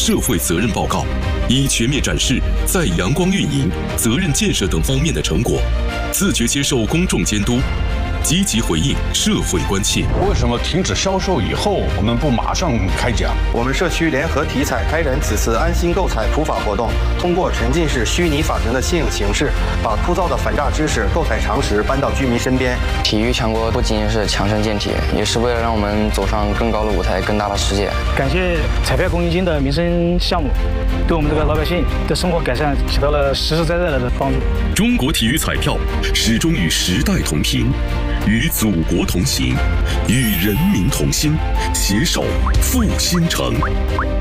社会责任报告，以全面展示在阳光运营、责任建设等方面的成果，自觉接受公众监督，积极回应社会关切。 为什么停止销售以后，我们不马上开奖？ 我们社区联合体彩开展此次安心购彩普法活动，通过沉浸式虚拟法庭的新颖形式，把枯燥的反诈知识、购彩常识搬到居民身边。 体育强国不仅仅是强身健体，也是为了让我们走上更高的舞台、更大的世界。 感谢彩票公益金的民生项目，对我们这个老百姓的生活改善起到了实实在在的帮助。 中国体育彩票始终与时代同频，与祖国同行，与人民同心，携手复兴城。